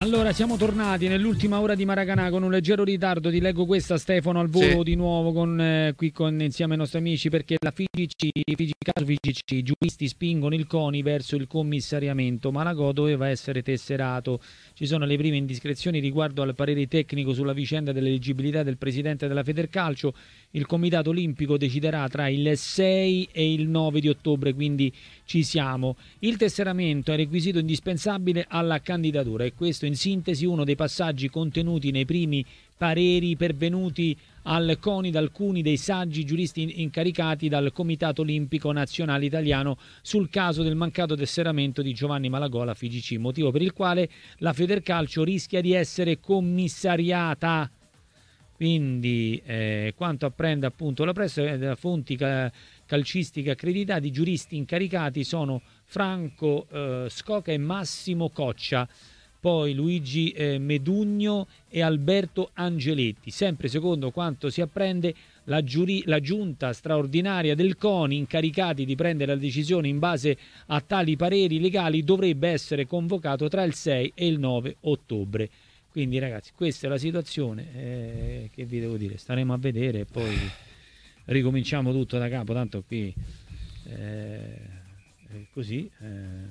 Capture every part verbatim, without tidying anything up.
Allora, siamo tornati nell'ultima ora di Maracanã con un leggero ritardo. Ti leggo questa, Stefano, al volo, sì, di nuovo con, eh, qui con, insieme ai nostri amici, perché la F I G C, F I G C, F I G C, i giuristi spingono il CONI verso il commissariamento. Malagò doveva essere tesserato. Ci sono le prime indiscrezioni riguardo al parere tecnico sulla vicenda dell'eleggibilità del presidente della Federcalcio. Il Comitato Olimpico deciderà tra il sei e il nove di ottobre, quindi ci siamo. Il tesseramento è requisito indispensabile alla candidatura e questo in sintesi uno dei passaggi contenuti nei primi pareri pervenuti al CONI da alcuni dei saggi giuristi incaricati dal Comitato Olimpico Nazionale Italiano sul caso del mancato tesseramento di Giovanni Malagò alla F I G C, motivo per il quale la Federcalcio rischia di essere commissariata. Quindi eh, quanto apprende appunto la pressa, da fonti cal- calcistiche accreditate, i giuristi incaricati sono Franco eh, Scoca e Massimo Coccia, poi Luigi eh, Medugno e Alberto Angeletti. Sempre secondo quanto si apprende, la, giuri- la giunta straordinaria del CONI, incaricati di prendere la decisione in base a tali pareri legali, dovrebbe essere convocato tra il sei e il nove ottobre. Quindi ragazzi, questa è la situazione, eh, che vi devo dire, staremo a vedere e poi ricominciamo tutto da capo, tanto qui eh, così eh,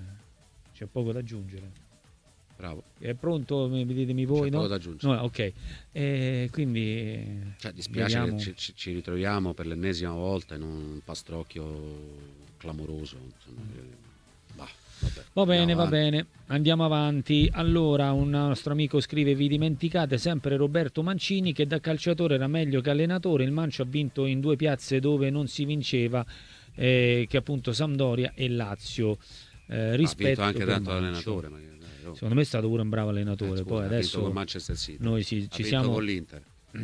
c'è poco da aggiungere. Bravo. È pronto? Mi ditemi voi, c'è no? poco da aggiungere. No, ok. Eh, quindi cioè, dispiace vediamo... che ci, ci ritroviamo per l'ennesima volta in un pastrocchio clamoroso. Insomma, bah. Vabbè, va bene, va bene, andiamo avanti. Allora, un nostro amico scrive: vi dimenticate sempre Roberto Mancini, che da calciatore era meglio che allenatore. Il Mancio ha vinto in due piazze dove non si vinceva, eh, che appunto Sampdoria e Lazio. Eh, rispetto ha vinto anche tanto Mancio. l'allenatore, ma... oh. Secondo me è stato pure un bravo allenatore. Eh, scusa, poi adesso con Manchester City, noi si, ha ci vinto siamo con l'Inter.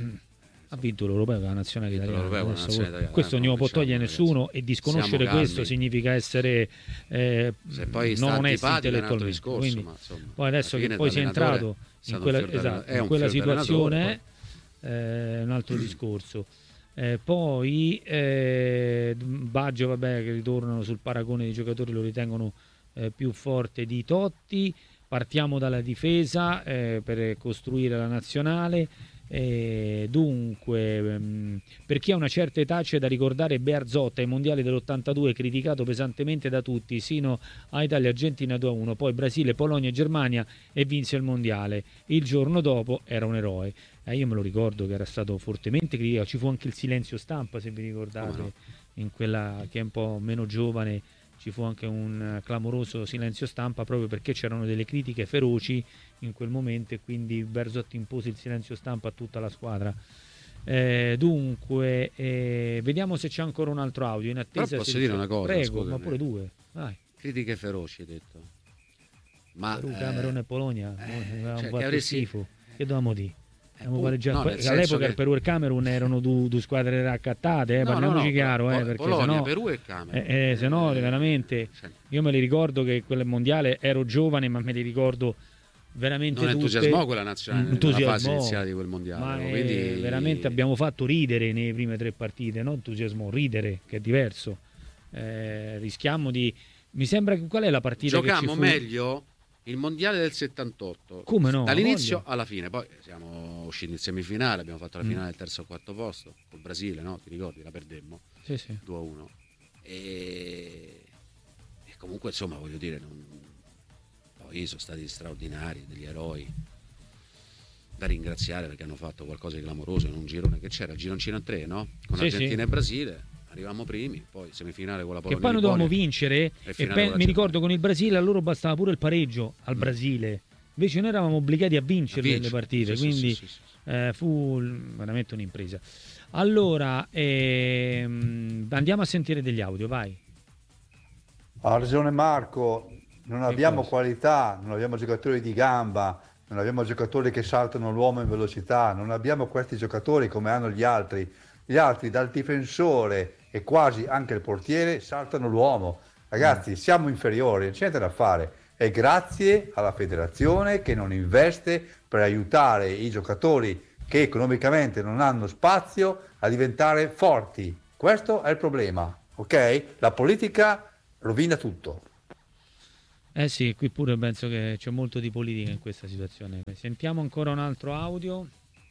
Ha vinto l'Europeo con la nazionale italiana. L'Europeo con la nazionale italiana. Questo non glielo può togliere nessuno, ragazzi, e disconoscere questo significa essere eh, se poi non onesti intellettualmente. Discorso, quindi, ma insomma, poi adesso che poi sei entrato in quella, esatto, in quella situazione è eh, un altro discorso. Eh, poi eh, Baggio, vabbè, che ritornano sul paragone dei giocatori, lo ritengono eh, più forte di Totti. Partiamo dalla difesa eh, per costruire la nazionale. Eh, dunque, mh, per chi ha una certa età c'è da ricordare Bearzotta ai mondiali dell'ottantadue, criticato pesantemente da tutti, sino a Italia-Argentina due a uno, poi Brasile, Polonia e Germania, e vinse il mondiale. Il giorno dopo era un eroe. Eh, io me lo ricordo che era stato fortemente criticato, ci fu anche il silenzio stampa, se vi ricordate, oh no. In quella che è un po' meno giovane. Ci fu anche un clamoroso silenzio stampa proprio perché c'erano delle critiche feroci in quel momento, e quindi Bearzotti impose il silenzio stampa a tutta la squadra. Eh, dunque, eh, vediamo se c'è ancora un altro audio in attesa. Però posso se dire una cosa? Prego, scusami. ma pure due. Vai. Critiche feroci, hai detto. Ma Perù, eh, Camerone e Polonia, eh, avevamo cioè, fatto che avresti... schifo. Che dovevamo dire? Uh, no, all'epoca che... il Perù e il Camerun erano due, due squadre raccattate, eh, no, parliamoci no, no, chiaro, eh, Pol- perché Polonia, sennò, Perù e Camerun. Eh, eh, se no, veramente, io me li ricordo che quel mondiale ero giovane, ma me li ricordo veramente non tutte. entusiasmò quella nazionale nella fase iniziale di quel mondiale, ma quindi... eh, veramente abbiamo fatto ridere nelle prime tre partite, non entusiasmò, ridere, che è diverso. Eh, rischiamo di... Mi sembra che qual è la partita Giocammo che ci fu? meglio il mondiale del settantotto, come no, dall'inizio alla fine. Poi siamo usciti in semifinale, abbiamo fatto la finale del terzo o quarto posto col Brasile, no? Ti ricordi? La perdemmo, sì, sì. due a uno, e... e comunque insomma voglio dire, non... poi sono stati straordinari, degli eroi da ringraziare, perché hanno fatto qualcosa di clamoroso in un girone che c'era, il gironcino a tre, no? Con sì, Argentina sì. e Brasile. Arriviamo primi, poi semifinale con la Polonia. Che poi noi dovevamo vincere, e, e pe- mi ricordo con il Brasile a loro bastava pure il pareggio al mm. Brasile, invece noi eravamo obbligati a vincere le partite, sì, quindi sì, sì, sì, sì. Eh, fu veramente un'impresa. Allora ehm, andiamo a sentire degli audio, vai. Ha ragione Marco, non abbiamo qualità, non abbiamo giocatori di gamba, non abbiamo giocatori che saltano l'uomo in velocità, non abbiamo questi giocatori come hanno gli altri. Gli altri, dal difensore e quasi anche il portiere, saltano l'uomo. Ragazzi, siamo inferiori, non c'è niente da fare. E grazie alla federazione che non investe per aiutare i giocatori che economicamente non hanno spazio a diventare forti. Questo è il problema, ok? La politica rovina tutto. Eh sì, qui pure penso che c'è molto di politica in questa situazione. Sentiamo ancora un altro audio.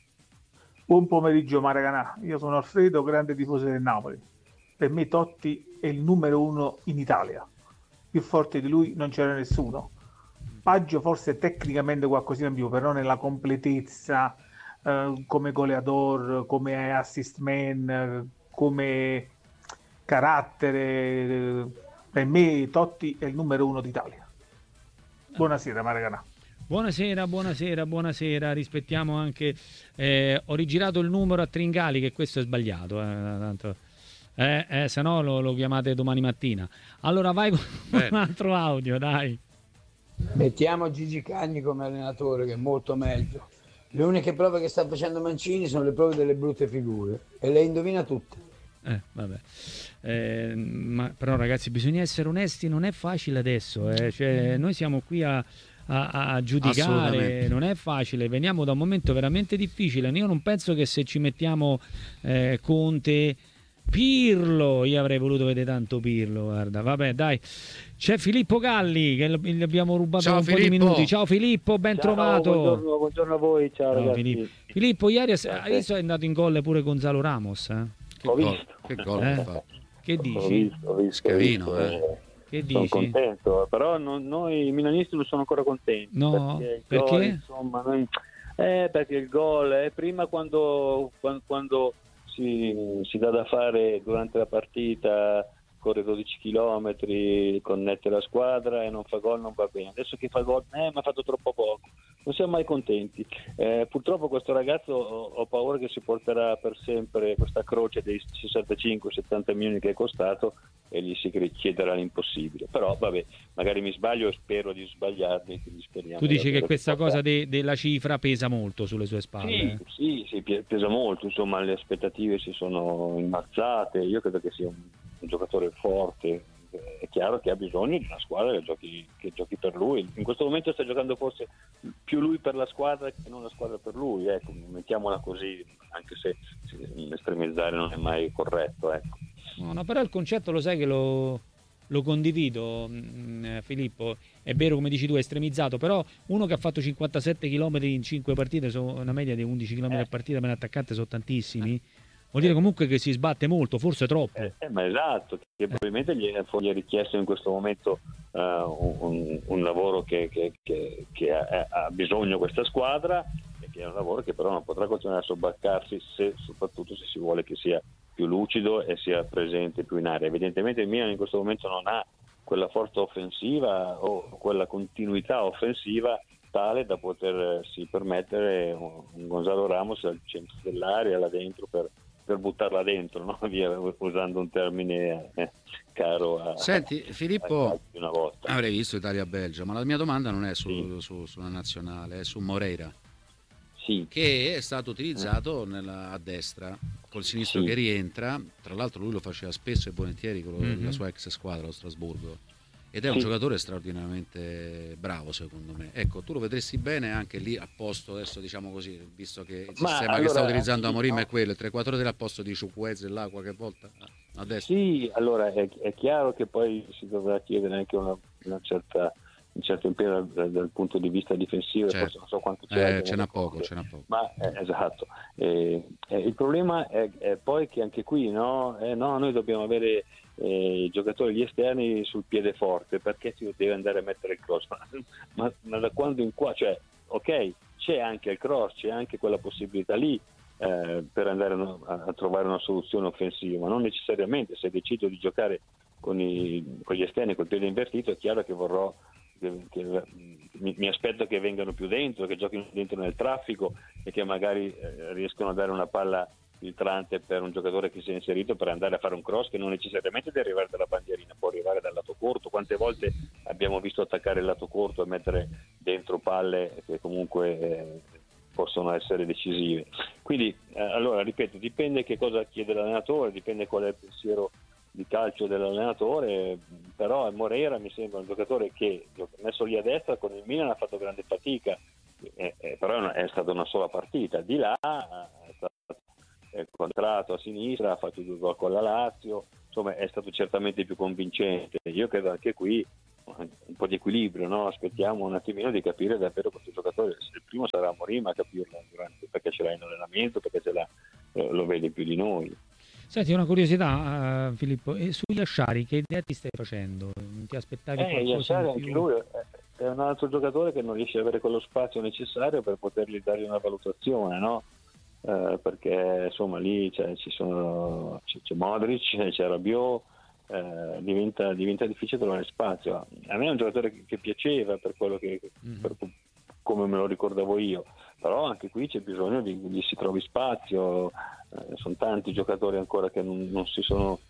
Buon pomeriggio Maracanà, io sono Alfredo, grande tifoso del Napoli. Per me Totti è il numero uno in Italia. Più forte di lui non c'era nessuno. Baggio forse tecnicamente qualcosina in più, però nella completezza, eh, come goleador, come assist man, eh, come carattere, eh, per me Totti è il numero uno d'Italia. Buonasera Maracanà. Buonasera, buonasera, buonasera. Rispettiamo anche. Eh, ho rigirato il numero a Tringali, che questo è sbagliato. Eh, tanto, eh, eh, se no lo, lo chiamate domani mattina. Allora vai con Bene. un altro audio, dai. Mettiamo Gigi Cagni come allenatore, che è molto meglio. Le uniche prove che sta facendo Mancini sono le prove delle brutte figure e le indovina tutte. Eh, vabbè. Eh, ma però ragazzi, bisogna essere onesti, non è facile adesso, eh. Cioè, noi siamo qui a, a, a giudicare, non è facile, veniamo da un momento veramente difficile. Io non penso che se ci mettiamo eh, Conte, Pirlo, io avrei voluto vedere tanto Pirlo, guarda, vabbè, dai. C'è Filippo Galli che gli abbiamo rubato ciao, un Filippo. po' di minuti. Ciao Filippo, ben ciao, trovato. Buongiorno, buongiorno a voi, ciao, ciao ragazzi. Filippo. Filippo, ieri hai visto è andato in gol pure Gonzalo Ramos, eh? Che ho gol, visto. Che gol eh? fa. Che dici? Ho visto, ho visto, Scavino, ho visto, eh. Che sono dici? contento, però non, noi milanisti non sono ancora contenti. No, perché? perché? Gol, insomma, non, eh, perché il gol è prima quando, quando, quando si, si dà da fare durante la partita, corre dodici chilometri, connette la squadra e non fa gol, non va bene. Adesso che fa gol, eh, ma ha fatto troppo poco. Non siamo mai contenti. Eh, purtroppo questo ragazzo ho, ho paura che si porterà per sempre questa croce dei sessantacinque settanta milioni che è costato e gli si chiederà l'impossibile. Però vabbè, magari mi sbaglio e spero di sbagliarmi. Tu dici che questa cosa de, della cifra pesa molto sulle sue spalle? Sì, sì, sì, pesa molto. Insomma, le aspettative si sono innalzate. Io credo che sia un un giocatore forte, è chiaro che ha bisogno di una squadra che giochi, che giochi per lui. In questo momento sta giocando forse più lui per la squadra che non la squadra per lui, ecco, mettiamola così, anche se estremizzare non è mai corretto, ecco. No, no, però il concetto lo sai che lo, lo condivido, mh, Filippo, è vero come dici tu, è estremizzato, però uno che ha fatto cinquantasette chilometri in cinque partite, so una media di undici chilometri eh. a partita per attaccante, sono tantissimi. Vuol dire comunque che si sbatte molto, forse troppo. Eh, eh, ma esatto, che probabilmente gli è, gli è richiesto in questo momento uh, un, un lavoro che, che, che, che ha, ha bisogno questa squadra, e che è un lavoro che però non potrà continuare a sobbarcarsi, se, soprattutto se si vuole che sia più lucido e sia presente più in area. Evidentemente il Milan in questo momento non ha quella forza offensiva o quella continuità offensiva tale da potersi permettere un Gonzalo Ramos al centro dell'area, là dentro, per per buttarla dentro, no? Via, usando un termine eh, caro a... Senti, Filippo, a una volta. avrei visto Italia-Belgio, ma la mia domanda non è su, sì. su, sulla nazionale, è su Moreira, sì. che è stato utilizzato nella, a destra, col sinistro sì. che rientra, tra l'altro lui lo faceva spesso e volentieri con mm-hmm. la sua ex squadra, lo Strasburgo, ed è un sì. giocatore straordinariamente bravo secondo me. Ecco, tu lo vedresti bene anche lì a posto adesso, diciamo così, visto che il Ma sistema allora, che sta utilizzando sì, Amorim no. è quello, il tre quattro tre al posto di Chukwueze là qualche volta a destra. Sì, allora è, è chiaro che poi si dovrà chiedere anche una, una certa un certo impegno dal, dal punto di vista difensivo, certo. forse non so quanto c'è, eh, ce n'ha poco, ce n'ha poco. Ma eh, esatto. Eh, eh, il problema è, è poi che anche qui no, eh, no noi dobbiamo avere eh, i giocatori, gli esterni sul piede forte, perché si deve andare a mettere il cross, ma, ma, ma da quando in qua, cioè ok, c'è anche il cross, c'è anche quella possibilità lì eh, per andare a, a trovare una soluzione offensiva, ma non necessariamente. Se decido di giocare con, i, con gli esterni col piede invertito, è chiaro che vorrò che, che mi, mi aspetto che vengano più dentro, che giochino dentro nel traffico e che magari eh, riescono a dare una palla filtrante per un giocatore che si è inserito per andare a fare un cross che non necessariamente deve arrivare dalla bandierina, può arrivare dal lato corto. Quante volte abbiamo visto attaccare il lato corto e mettere dentro palle che comunque eh, possono essere decisive. Quindi eh, allora ripeto, dipende che cosa chiede l'allenatore, dipende qual è il pensiero di calcio dell'allenatore, però Moreira mi sembra un giocatore che, messo lì a destra con il Milan, ha fatto grande fatica, eh, eh, però è stata una sola partita. Di là è stato è contratto a sinistra, ha fatto due gol con la Lazio, insomma è stato certamente più convincente. Io credo anche qui un po' di equilibrio, no? Aspettiamo un attimino di capire davvero questo giocatore. Il primo sarà Morima a capirlo durante, perché ce l'ha in allenamento, perché ce l'ha, eh, lo vede più di noi. Senti, una curiosità, uh, Filippo, e sugli Asciari che idea ti stai facendo? Ti aspettavi Eh, qualcosa in anche più? lui è un altro giocatore che non riesce ad avere quello spazio necessario per potergli dare una valutazione, no? Eh, perché insomma lì c'è, ci sono, c'è, c'è Modric, c'è Rabiot, eh, diventa, diventa difficile trovare spazio. A me è un giocatore che, che piaceva per quello che, mm. per, come me lo ricordavo io, però anche qui c'è bisogno di, di si trovi spazio, eh, sono tanti giocatori ancora che non, non si sono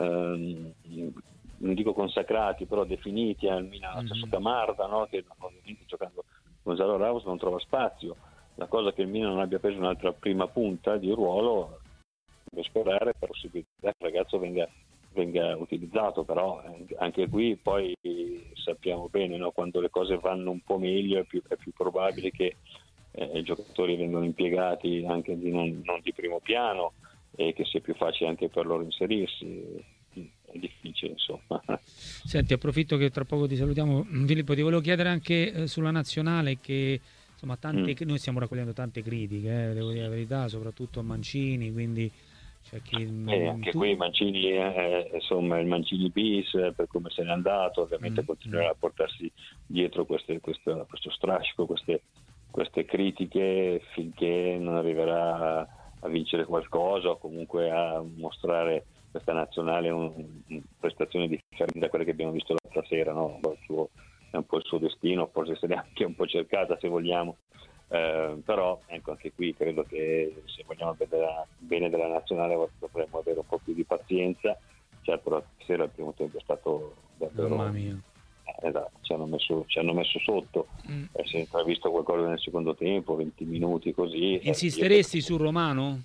ehm, non dico consacrati, però definiti al Milan, mm-hmm. stesso Camarda, no? Che ovviamente giocando con Gonzalo Ramos non trova spazio. La cosa che il Milan non abbia preso un'altra prima punta di ruolo, devo sperare per possibilità che il ragazzo venga, venga utilizzato, però anche qui poi sappiamo bene, no? Quando le cose vanno un po' meglio è più, è più probabile che eh, i giocatori vengano impiegati anche di non, non di primo piano e che sia più facile anche per loro inserirsi. È difficile, insomma. Senti, approfitto che tra poco ti salutiamo, Filippo, ti volevo chiedere anche eh, sulla nazionale che insomma tante, mm. noi stiamo raccogliendo tante critiche, eh, devo dire la verità, soprattutto a Mancini, quindi c'è chi, eh, anche tu... qui Mancini eh, insomma il Mancini bis eh, per come se n'è andato, ovviamente mm. continuerà a portarsi dietro queste, questo, questo strascico, queste, queste critiche finché non arriverà a, a vincere qualcosa o comunque a mostrare questa nazionale è una un prestazione differente da quella che abbiamo visto l'altra sera, no? Il suo, è un po' il suo destino, forse se n'è anche un po' cercata se vogliamo, eh, però ecco, anche qui credo che se vogliamo vedere bene della nazionale dovremmo avere un po' più di pazienza. Certo, la sera il primo tempo è stato davvero, mamma mia. Eh, esatto, ci hanno messo, ci hanno messo sotto, mm. eh, si è intravisto qualcosa nel secondo tempo, venti minuti così. Insisteresti eh, su Romano?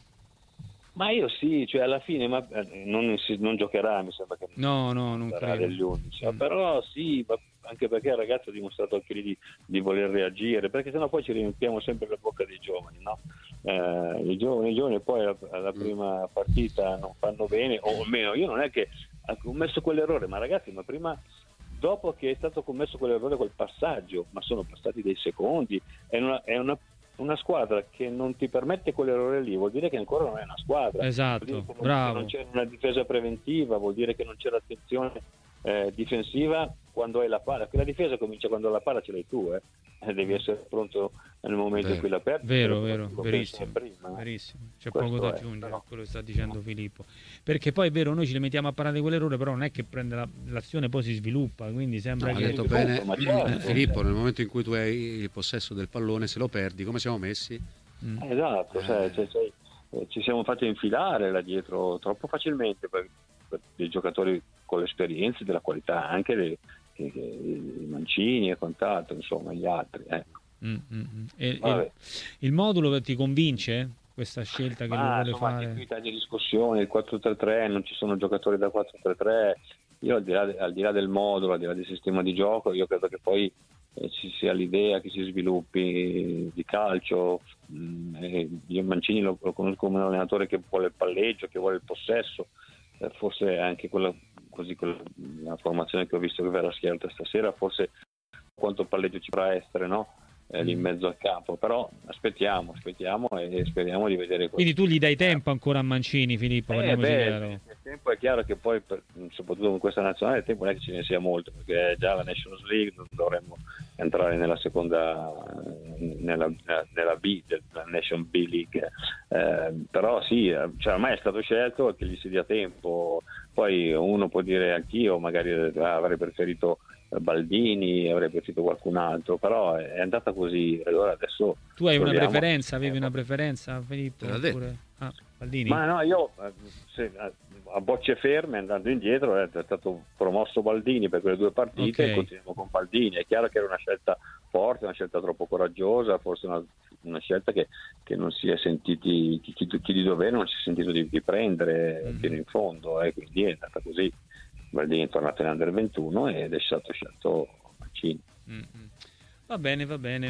Ma io sì, cioè alla fine ma, eh, non, non giocherà, mi sembra che no, no, non credo. Degli undici, mm. però sì, ma anche perché il ragazzo ha dimostrato anche lì di, di voler reagire, perché sennò poi ci riempiamo sempre la bocca dei giovani, no? Eh, i giovani, i giovani poi alla, alla prima partita non fanno bene, o almeno io non è che ha commesso quell'errore, ma ragazzi, ma prima dopo che è stato commesso quell'errore, quel passaggio, ma sono passati dei secondi, è una, è una una squadra che non ti permette quell'errore lì vuol dire che ancora non è una squadra, esatto, vuol dire che bravo. non, che non c'è una difesa preventiva, vuol dire che non c'è l'attenzione eh, difensiva quando hai la palla, che la difesa comincia quando la palla ce l'hai tu, eh. devi essere pronto nel momento vero. in cui la perdi. Vero, vero, verissimo, prima, eh. verissimo. C'è Questo poco da è, aggiungere però. a quello che sta dicendo Filippo, perché poi è vero, noi ci le mettiamo a parlare di quell'errore, però non è che prende la, l'azione poi si sviluppa, quindi sembra no, che... ha detto bene, certo. eh, Filippo, nel momento in cui tu hai il possesso del pallone, se lo perdi, come siamo messi? Mm. Esatto, cioè, cioè, cioè, eh, ci siamo fatti infilare là dietro troppo facilmente per, per dei giocatori con l'esperienza e della qualità anche dei, dei, dei Mancini e quant'altro, insomma gli altri, ecco. mm, mm, mm. E, il, il modulo ti convince questa scelta che Ma, lo vuole insomma, fare? Qui tagli discussioni, il quattro tre tre, non ci sono giocatori da quattro tre tre, io al di là, al di là del modulo, al di là del sistema di gioco, io credo che poi eh, ci sia l'idea che si sviluppi di calcio. Mm, eh, io Mancini lo, lo conosco come un allenatore che vuole il palleggio, che vuole il possesso, eh, forse anche quella, così quella, la formazione che ho visto che verrà schierata stasera, forse quanto palleggio ci potrà essere, no? Eh, lì in mezzo al campo, però aspettiamo, aspettiamo e speriamo di vedere. Quindi tu gli dai tempo ancora a Mancini, Filippo? Eh, beh, il tempo è chiaro che poi, per, soprattutto con questa nazionale, il tempo non è che ce ne sia molto, perché è già la Nations League, dovremmo entrare nella seconda, nella, nella B, della Nation B League, eh, però sì, cioè, ormai è stato scelto che gli si dia tempo. Poi uno può dire anch'io, magari avrei preferito Baldini, avrei preferito qualcun altro, però è andata così. Allora adesso tu hai una preferenza, avevi una preferenza, Filippo? Oppure... Ah, Baldini? Ma no, io se, a bocce ferme, andando indietro, è stato promosso Baldini per quelle due partite, okay. E continuiamo con Baldini. È chiaro che era una scelta forte, una scelta troppo coraggiosa, forse una, una scelta che, che non si è sentiti, chi, chi, chi di dovere non si è sentito di, di prendere mm-hmm. fino in fondo, e eh, quindi è andata così. Baldini è tornato in Under ventuno ed è stato scelto Mancini. Mm-hmm. Va bene, va bene.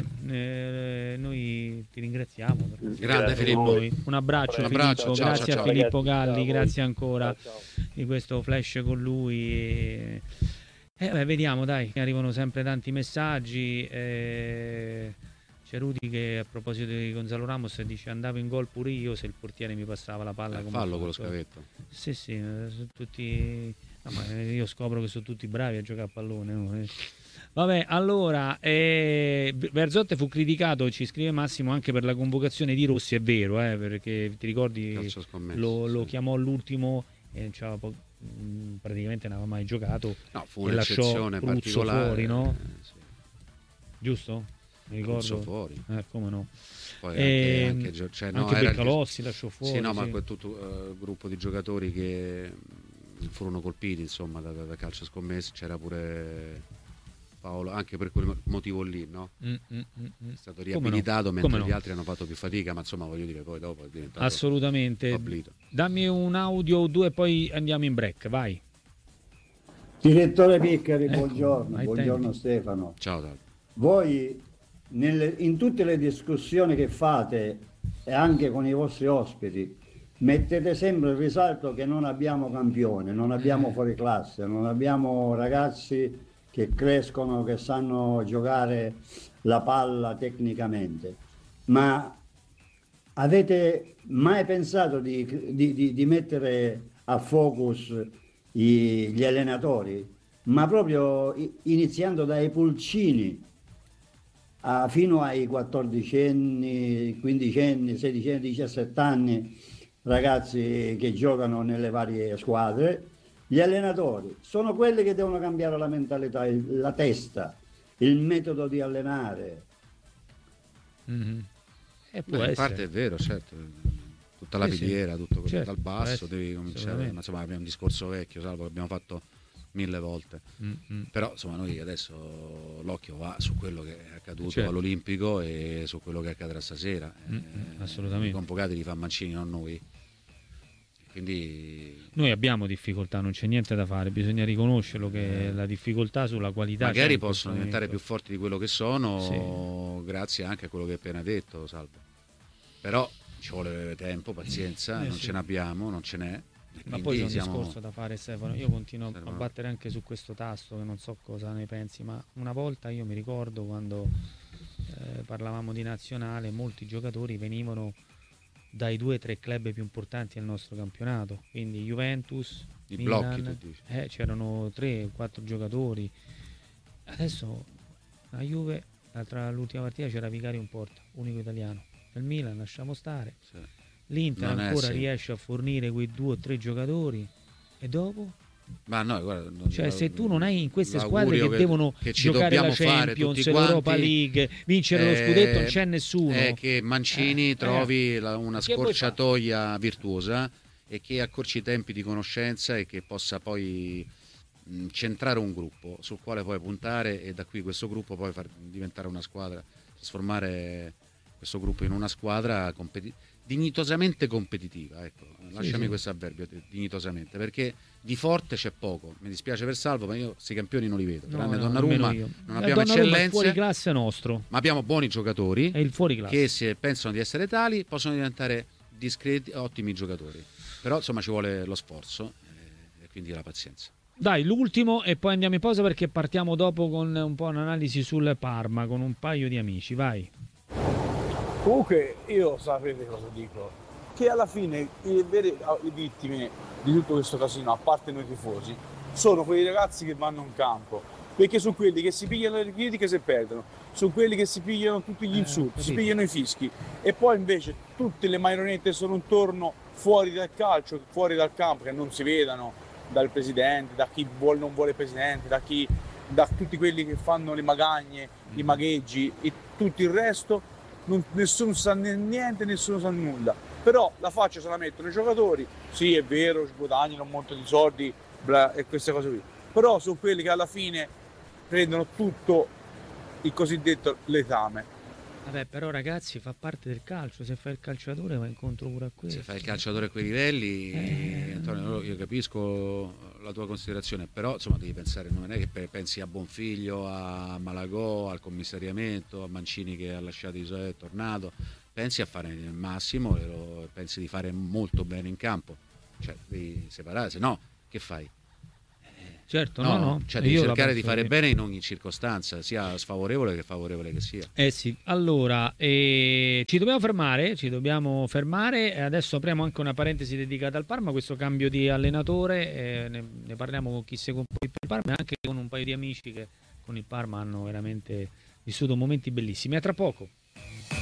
Eh, noi ti ringraziamo. Grande Filippo. Un abbraccio, Un abbraccio. Filippo. Ciao, grazie ciao, a Filippo ciao. Galli, Ciao, grazie ancora ciao, ciao. di questo flash con lui. E... Eh, beh, vediamo, dai, arrivano sempre tanti messaggi. Eh, c'è Rudy che a proposito di Gonzalo Ramos dice: andavo in gol pure io se il portiere mi passava la palla. Eh, come fallo con lo scavetto. Sì, sì, sono tutti... No, ma io scopro che sono tutti bravi a giocare a pallone. No? Vabbè, allora, eh, Berzotte fu criticato, ci scrive Massimo, anche per la convocazione di Rossi, è vero, eh, perché ti ricordi lo, lo sì. chiamò all'ultimo e po- praticamente non aveva mai giocato. No, fu e lasciò un'eccezione Cruzzo particolare. fuori, no? Eh, sì. Giusto? Mi ricordo. Cruzzo fuori. Eh, come no. Poi E, anche, anche, cioè, no, anche era Beccalossi lasciò fuori. Sì, no, sì. ma quel tutto uh, gruppo di giocatori che furono colpiti, insomma, da, da calcio scommesso, c'era pure Paolo, anche per quel motivo lì, no? Mm, mm, mm, mm. È stato riabilitato, no? mentre no? gli altri hanno fatto più fatica, ma insomma, voglio dire, poi dopo è diventato assolutamente. oblito. Dammi un audio o due e poi andiamo in break, vai. Direttore Piccari, Ecco, buongiorno, ai buongiorno tempi. Stefano. Ciao, Dallo. Voi nelle, in tutte le discussioni che fate e anche con i vostri ospiti mettete sempre il risalto che non abbiamo campione, non abbiamo fuori classe, non abbiamo ragazzi che crescono, che sanno giocare la palla tecnicamente. Ma avete mai pensato di, di, di, di mettere a focus i, gli allenatori? Ma proprio iniziando dai pulcini a, fino ai quattordicenni, quindicenni, sedicenni, diciassette anni, ragazzi che giocano nelle varie squadre. Gli allenatori sono quelli che devono cambiare la mentalità, la testa, il metodo di allenare. Mm-hmm. E può Beh, in essere. parte è vero, certo. Tutta la Sì, filiera, sì. tutto Certo, dal basso, essere, devi cominciare. Ma insomma, abbiamo un discorso vecchio, salvo che abbiamo fatto mille volte. Mm-hmm. Però insomma, noi adesso l'occhio va su quello che è accaduto certo. all'Olimpico e su quello che accadrà stasera. Mm-hmm. Eh, assolutamente. I convocati li fa Mancini, non noi. Quindi noi abbiamo difficoltà, non c'è niente da fare, bisogna riconoscerlo che la difficoltà sulla qualità magari possono diventare più forti di quello che sono, sì. grazie anche a quello che hai appena detto, Salvo. Però ci vuole tempo, pazienza, eh, non sì. ce n'abbiamo, non ce n'è. Ma poi c'è un siamo... discorso da fare, Stefano. Io continuo Servono. a battere anche su questo tasto, che non so cosa ne pensi, ma una volta io mi ricordo quando eh, parlavamo di nazionale, molti giocatori venivano dai due o tre club più importanti del nostro campionato, quindi Juventus, I Milan, blocchi, tu dici. Eh, c'erano tre quattro giocatori. Adesso la Juve, l'altra, l'ultima partita c'era Vicario in porta, unico italiano. Nel Milan lasciamo stare. Sì. L'Inter Non è ancora sì. riesce a fornire quei due o tre giocatori e dopo? Ma no, guarda, non, cioè la, se tu non hai in queste squadre che, che devono che giocare la Champions, l'Europa League, vincere eh, lo scudetto, non c'è nessuno. È che Mancini eh, trovi eh. la, una Che scorciatoia virtuosa e che accorci i tempi di conoscenza e che possa poi mh, centrare un gruppo sul quale puoi puntare e da qui questo gruppo poi far diventare una squadra, trasformare questo gruppo in una squadra competi- dignitosamente competitiva, ecco, lasciami sì, sì. questo avverbio, dignitosamente, perché di forte c'è poco, mi dispiace per Salvo, ma io questi campioni non li vedo, tranne no, Donnarumma, io. non abbiamo Donnarumma eccellenze, è fuori classe nostro, ma abbiamo buoni giocatori è il fuori classe. che se pensano di essere tali possono diventare discreti, ottimi giocatori, però insomma ci vuole lo sforzo eh, e quindi la pazienza. Dai, l'ultimo e poi andiamo in pausa perché partiamo dopo con un po' un'analisi sul Parma con un paio di amici, vai. Comunque io sapete cosa dico, che alla fine le vere vittime di tutto questo casino, a parte noi tifosi, sono quei ragazzi che vanno in campo, perché sono quelli che si pigliano le critiche se perdono, sono quelli che si pigliano tutti gli insulti, eh, si pigliano i fischi, e poi invece tutte le marionette sono intorno fuori dal calcio, fuori dal campo, che non si vedano dal presidente, da chi vuole non vuole il presidente, da chi, da tutti quelli che fanno le magagne, i magheggi e tutto il resto. Non, nessuno sa niente, nessuno sa nulla, però la faccia se la mettono i giocatori, sì è vero, guadagnano un monte di soldi bla, e queste cose qui, però sono quelli che alla fine prendono tutto il cosiddetto letame. Vabbè, però ragazzi, fa parte del calcio, se fai il calciatore vai incontro pure a questo. Se fai il calciatore a quei livelli, eh, Antonio, io capisco la tua considerazione, però insomma devi pensare, non è che pensi a Bonfiglio, a Malagò, al commissariamento, a Mancini che ha lasciato Isola e è tornato, pensi a fare il massimo e lo, pensi di fare molto bene in campo, cioè devi separare, se no che fai? Eh, certo, no, no. Cioè devi Io cercare di fare che... bene in ogni circostanza, sia sfavorevole che favorevole che sia. Eh sì, allora eh, ci dobbiamo fermare, ci dobbiamo fermare e adesso apriamo anche una parentesi dedicata al Parma, questo cambio di allenatore, eh, ne, ne parliamo con chi segue un po' il Parma e anche con un paio di amici che con il Parma hanno veramente vissuto momenti bellissimi. A tra poco.